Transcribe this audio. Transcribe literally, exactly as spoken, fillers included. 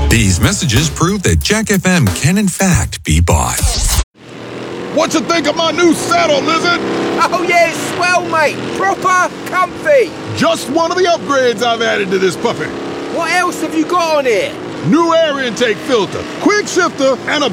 These messages prove that Jack F M can in fact be bought. What you think of my new saddle, Lizard? Oh yeah, it's swell, mate. Proper comfy. Just one of the upgrades I've added to this puppy. What else have you got on it? New air intake filter, quick shifter, and a